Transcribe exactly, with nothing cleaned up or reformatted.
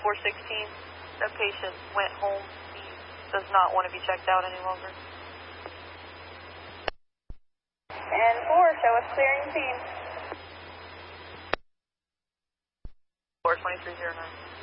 four sixteen. That patient went home. He does not want to be checked out any longer. And four, show us clearing scene. four twenty-three oh nine.